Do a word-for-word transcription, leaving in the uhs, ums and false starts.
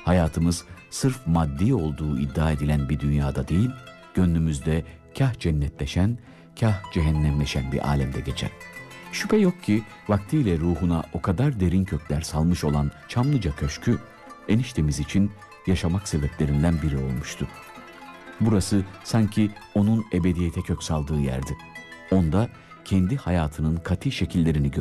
Hayatımız sırf maddi olduğu iddia edilen bir dünyada değil, gönlümüzde kah cennetleşen, kah cehennemleşen bir alemde geçer. Şüphe yok ki vaktiyle ruhuna o kadar derin kökler salmış olan Çamlıca Köşkü, eniştemiz için yaşamak sebeplerinden biri olmuştu. Burası sanki onun ebediyete kök saldığı yerdi. Onda kendi hayatının kati şekillerini